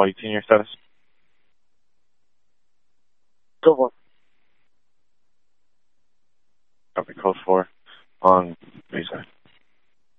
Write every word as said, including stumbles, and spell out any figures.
Apollo eighteen, your status? Go for it. Copy, code four. On